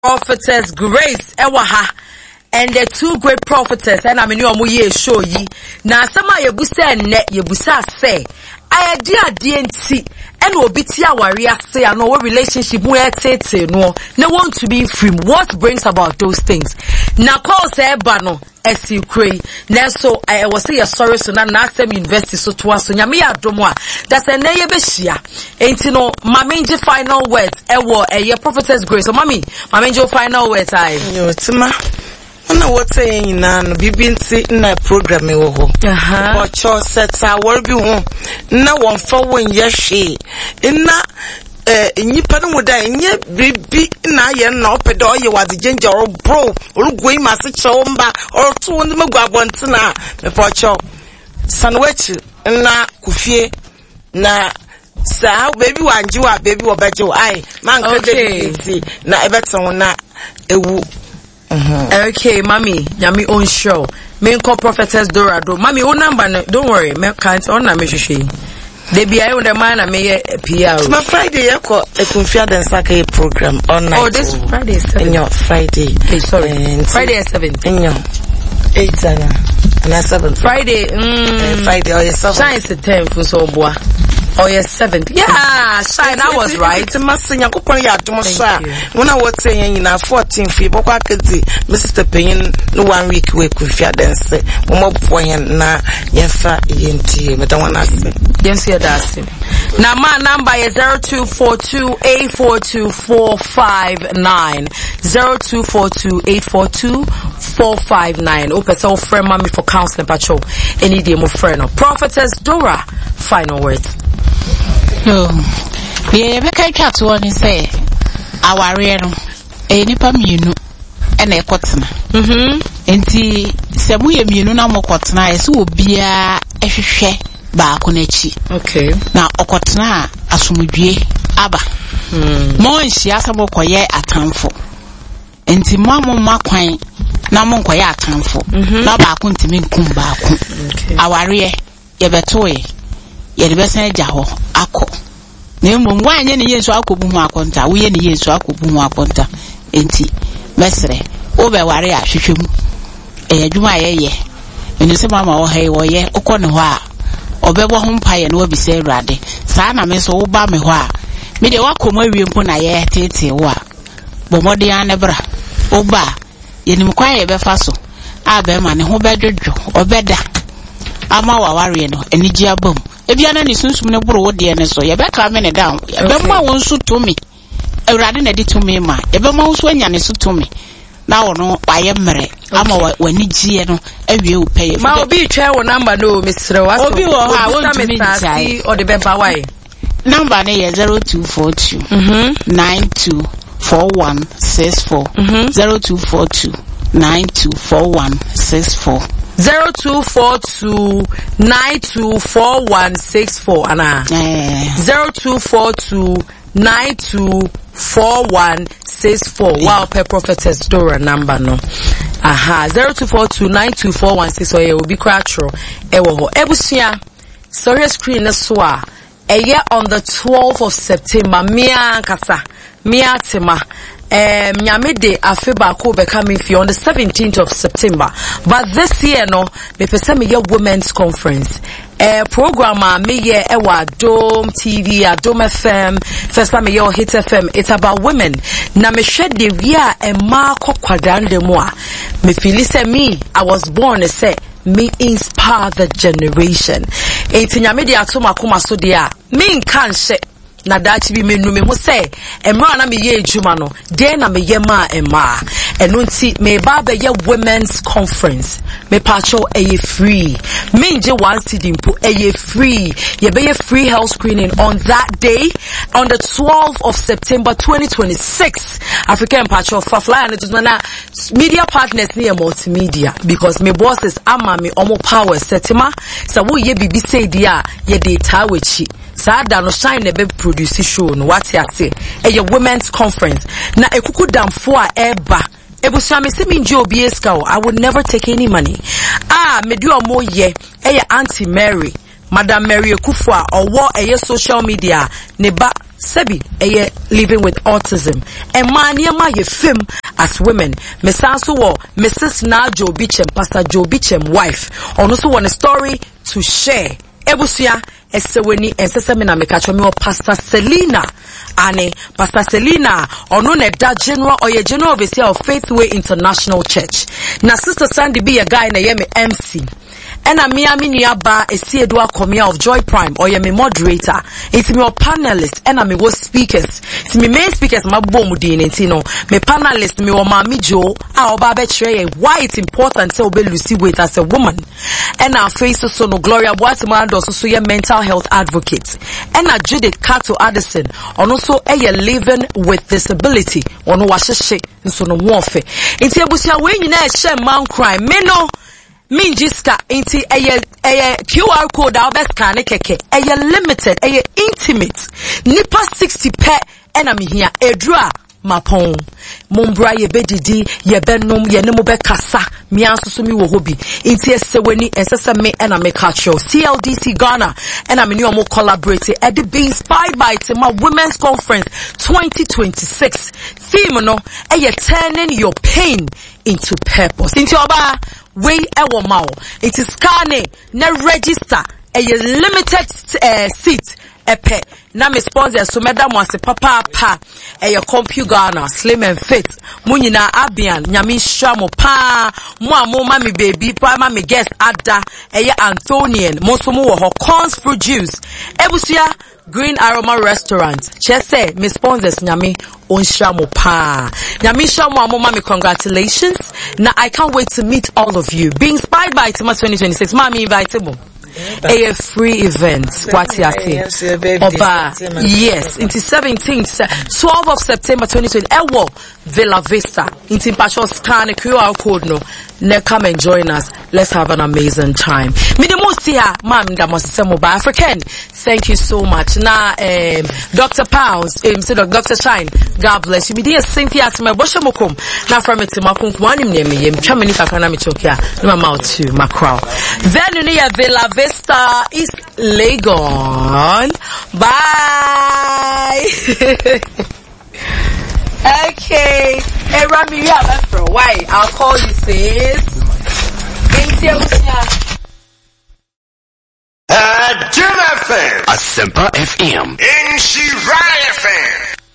Prophetess Grace Ewaha and the two great prophetess and I mean you ye show ye na sama yebusa ne yebusa say I dear DNT and will be tia warrior say I know what relationship we no want to be free. What brings about those things? Now call say bano as you cray. Now so I was say sorry so na same university so to us so nyame adomwa. That's a neye beshia. Ain't you know my major final words your Prophetess Grace. So mommy, my major final words I what's saying na bibinti na program e wo ho but cho set awor bi ho na won fa won ye hwe na nyipa no mu da nye bibi na ye na opedo ye wa the ginger or bro olugoi ma se chewo mba or to won me guabonte na me for cho sandwich na kufie na sa baby wanji wa baby wo beje wo ai man ka de na ebeton na ewu. Okay, mommy, yami on show. Me call Prophetess Dora do. Mommy, o number don't worry. Me can't on na me shishi. They be I on the man and me PR. My Friday I call a confidence sake program online. Oh, this Friday is 7. In your Friday. Hey, sorry. Friday is 7. In your 8 and 7. Friday. Friday or 7. Shine is the 10th for so boy. Oh yes, 7th. Yeah, Shine, I was right. When I was saying in 14th, Mr. Payne, no 1 week we could fear dance. More point na yensa yenti. But I want to say, yes, that's it. Now my number is 0242842459. 0242842459. Open so friend mommy for counseling patrol. Any day more friend. Prophetess Dora. Final words. No, we ever catch one and say, our real, any pamino, and a cotton. And see, some way immuno no more cotton, so be a share baconechi. Okay. Now, Ocotna, Asumudie, Abba. More she has a book quiet at time for. And see, Mamma Marquine, no more quiet at time for. No bacon to me come back. Our real, Yabatoy. Ye best jaho ako nemo nwa nye ne yesu akobu hu akonta wo ye ne yesu akobu hu akonta enti mesre obe ware ahwehwem adwuma ye enu se mama wo hai wo ye ukọ ne ho a obebo ho mpaye na obise awrade saa na me so wo ba me ho a me de wakoma wie mpo na ye tete wo a bomode an bra oba ye nim kwa ye be fa so abe ma ne ho bedwodwo obeda ama waware no enigi abam ebiana ni sunsum ne boro wo de ne so ye be ka me ne down ye be ma won so to me awrade na di to me ma ye be ma wo so anya ne so to me na wo no waye mmere ama wani gie no awie wo pay ma obi twa wo number no Mr. Waso obi wo ha won to me sai o de be ba why number ne ye 0242 924164 0242 924164 0242924164 Anna 0242924164 wow per Prophetess Dora number no 0242924164 ye will be quattro ewo ho ebusua sorry screen na so a on the 12th of September mia kasa mia tema Nyamede Afeba ko be coming for on the 17th of September. But this year no, me pese me ye women's conference. Program me ye ewa Dome TV, Dome FM, first time me ye Hit FM. It's about women. Na me shed the via e ma ko kwadande moi. Me feel say me, I was born to say me inspire the generation. Enti Nyamede atoma kuma so dia. Me nkan hye na dachi bi menu me ho se emra na me ye adwuma no de na me ye ma ema eno nti me ba be ye women's conference me pacho eye free me nje one city mpo eye free ye be ye free health screening on that day on the 12th of September 2026 African pacho for fly and it is na media partners near multimedia because me bosses ama me omo power setima so wo ye bibi say dia ye data wechi Sada no shine ne be produce show no what ya say women's conference na ekuku damfo a eba ebusa me se me nje obi eska I would never take any money me do omo ye Auntie Mary Madam Mary Ekufo a owo social media ne ba Sebi, living with autism. And maniama ye film as women. Mesanso wo Mrs. Na Joe Beecham, Pastor Joe Beecham wife. Also want a story to share. Ebusia eseweni ensesemina mekachomi o Pastor Selina. Ane Pastor Selina ono ne da general or general overseer of Faithway International Church. Na Sister Sandy be a guy na ye me MC. Ena Miami Niaba esi edua komia of Joy Prime or ye me moderator. It's me or panelist ena me go speakers. It's me main speakers ma bomu di no. Me panelist me o Mami Joe a oba betre why it's important to be Lucy weight as a woman. Ena face so no Gloria Boatimando so ye mental health advocate. Ena Judith Kato Addison on also living with disability ono washeshe nso no warfare. Inti ebusia we nyina ehye man crime me no Minjiska inti QR code our best can keke limited intimate nipa 60 pe enami here edra mapon mumbra ye bedidi ye benum ye ne mo be kasa mi ansusu mi wo hobi inti eseweni ensese me ena me catcho CLDC Ghana ena me ni omo collaborate e de be inspired by Tema Women's Conference 2026 theme no turning your pain into purpose inti oba we ewo mao it is scanning na register limited seat epe na me sponsor so madam wase papa pa compu Ghana slim and fit munyina abian nyame hwa mo pa mo amoma me baby pa ma me guest ada Anthonian mo so mo wo corns produce ebusia Green Aroma Restaurant chese me sponsors nyame onhwa mo pa nyame hwa mo amoma me congratulations na I can't wait to meet all of you being inspired by Tema 2026 mami invitable a free event what you say Oba yes into 17th 12th of September 2020 Ewo Villa Vista into Pacho scan a QR code no come and join us. Let's have an amazing time. Midemusia mam ndamosemo ba African. Thank you so much. Now Dr. Pounds Dr. Shine, God bless you. Media Cynthia Atma Boshamokum. Now from it to Makum Wanim name Chamini Kakana Michokia no mouth to Macrow. Then near Villa Vista is Legon. Bye. Okay. Hey, Rami, you have left for a while. I'll call you, sis. Jim FM. Asempa FM. Inshira FM.